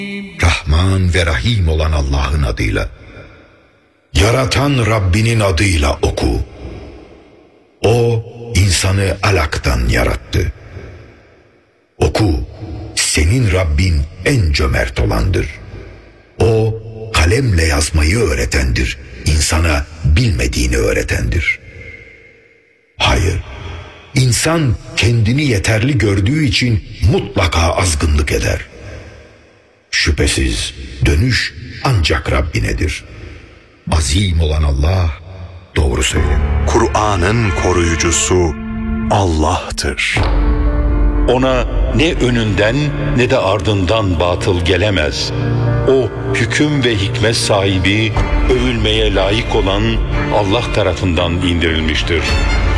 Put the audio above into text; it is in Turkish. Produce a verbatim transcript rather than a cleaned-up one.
Rahman ve Rahim olan Allah'ın adıyla. Yaratan Rabbinin adıyla oku. O insanı alaktan yarattı. Oku, senin Rabbin en cömert olandır. O kalemle yazmayı öğretendir, insana bilmediğini öğretendir. Hayır, insan kendini yeterli gördüğü için mutlaka azgınlık eder. Şüphesiz dönüş ancak Rabbinedir. Azim olan Allah doğru söyler. Kur'an'ın koruyucusu Allah'tır. Ona ne önünden ne de ardından batıl gelemez. O hüküm ve hikmet sahibi, övülmeye layık olan Allah tarafından indirilmiştir.